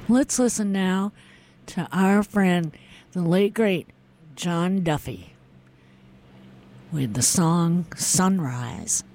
Let's listen now to our friend, the late great John Duffy, with the song Sunrise.